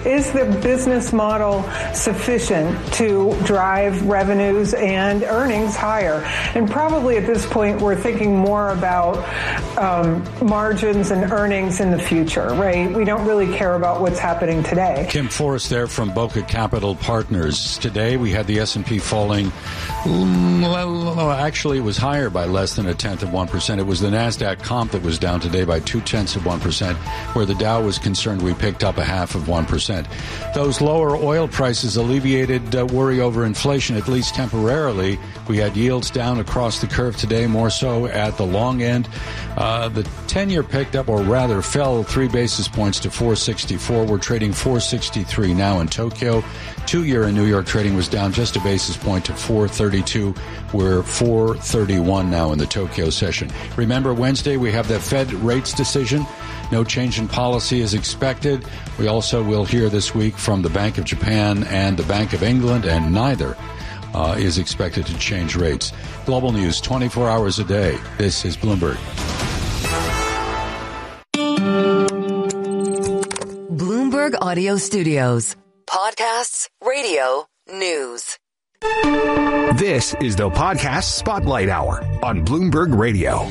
is the business model sufficient to drive revenues and earnings higher? And probably at this point, we're thinking more about margins and earnings in the future, right? We don't really care about what's happening today. Kim Forrest there from Boca Capital Partners. Today, we had the S&P falling. Actually, it was higher by less than 0.1%. It was the NASDAQ comp that was down today by 0.2%, where the Dow was concerned we picked up 0.5%. Those lower oil prices alleviated worry over inflation, at least temporarily. We had yields down across the curve today, more so at the long end. The 10-year picked up, or rather fell 3 basis points to 464. We're trading 463 now in Tokyo. 2-year in New York trading was down just a basis point to 432. We're 431 now in the Tokyo session. Remember, Wednesday we have the Fed rates decision. No change in policy is expected. We also will hear this week from the Bank of Japan and the Bank of England, and neither is expected to change rates. Global news 24 hours a day. This is Bloomberg. Bloomberg Audio Studios. Podcasts, radio, news. This is the Podcast Spotlight Hour on Bloomberg Radio.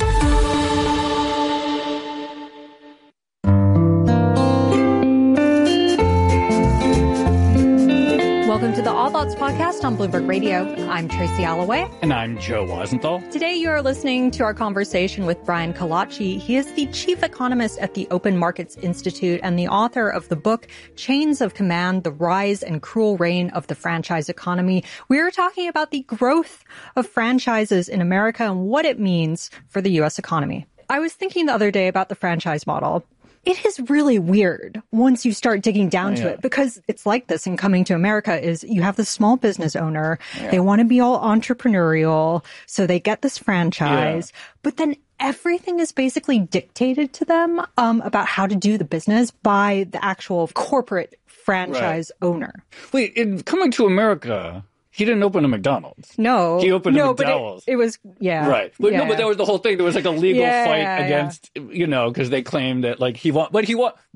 Welcome to the All Thoughts Podcast on Bloomberg Radio. I'm Tracy Alloway. And I'm Joe Wasenthal. Today you are listening to our conversation with Brian Kalachi. He is the chief economist at the Open Markets Institute and the author of the book Chains of Command, The Rise and Cruel Reign of the Franchise Economy. We are talking about the growth of franchises in America and what it means for the U.S. economy. I was thinking the other day about the franchise model. It is really weird once you start digging down to it, because it's like this in Coming to America is you have the small business owner. Yeah. They want to be all entrepreneurial. So they get this franchise, but then everything is basically dictated to them about how to do the business by the actual corporate franchise owner. Wait, in Coming to America, he didn't open a McDonald's. No. He opened a McDowell's. But it was, Right. But no, but that was the whole thing. There was like a legal fight against, because they claimed that like he wanted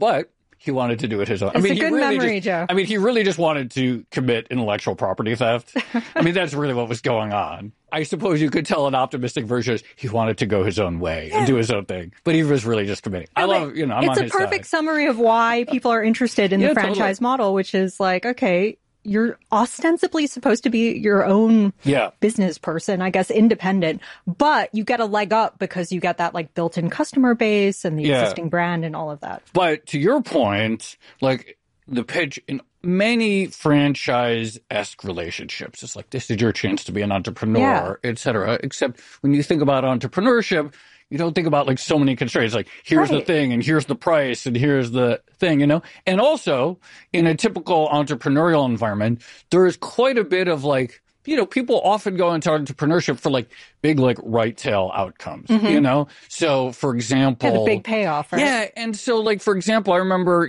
to do it his own. It's a good memory, Joe. I mean, he really just wanted to commit intellectual property theft. I mean, that's really what was going on. I suppose you could tell an optimistic version is he wanted to go his own way and do his own thing, but he was really just committing. I'm on his side. It's a perfect summary of why people are interested in the franchise model, which is like, okay, you're ostensibly supposed to be your own business person, I guess, independent, but you get a leg up because you get that like built-in customer base and the existing brand and all of that. But to your point, like the pitch in many franchise-esque relationships, it's like, this is your chance to be an entrepreneur, et cetera. Except when you think about entrepreneurship, you don't think about like so many constraints, like here's the thing and here's the price and here's the thing, And also in a typical entrepreneurial environment, there is quite a bit of like, people often go into entrepreneurship for like big, like right tail outcomes, So for example, the big payoff, right? Yeah. And so like, for example, I remember,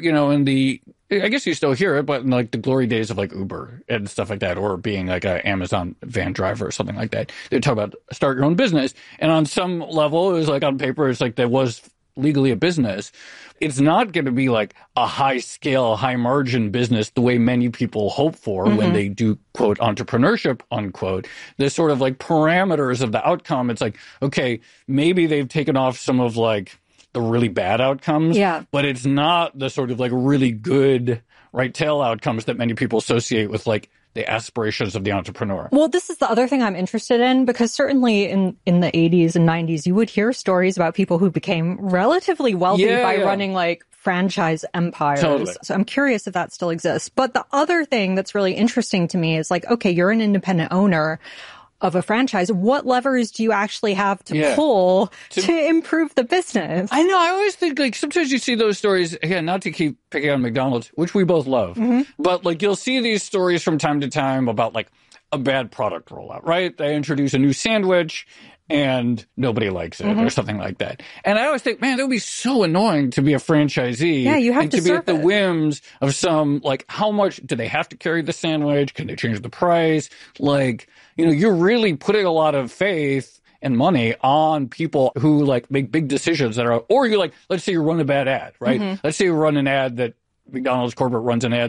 I guess you still hear it, but in like the glory days of like Uber and stuff like that, or being like an Amazon van driver or something like that, they talk about start your own business. And on some level, it was like on paper, it's like there was legally a business. It's not going to be like a high scale, high margin business the way many people hope for when they do quote entrepreneurship, unquote. There's sort of like parameters of the outcome. It's like, okay, maybe they've taken off some of like the really bad outcomes, but it's not the sort of like really good right tail outcomes that many people associate with like the aspirations of the entrepreneur. Well, this is the other thing I'm interested in, because certainly in the 80s and 90s, you would hear stories about people who became relatively wealthy by running like franchise empires. Totally. So I'm curious if that still exists. But the other thing that's really interesting to me is like, okay, you're an independent owner of a franchise. What levers do you actually have to pull to improve the business? I know. I always think like sometimes you see those stories, again, not to keep picking on McDonald's, which we both love, but like you'll see these stories from time to time about like a bad product rollout, right? They introduce a new sandwich and nobody likes it or something like that. And I always think, man, it would be so annoying to be a franchisee. Yeah, you have and to be at the serve it. whims of some, like, how much do they have to carry the sandwich? Can they change the price? Like, you're really putting a lot of faith and money on people who like make big decisions that are, or you like, let's say you run a bad ad, right? Let's say you run an ad that McDonald's corporate runs an ad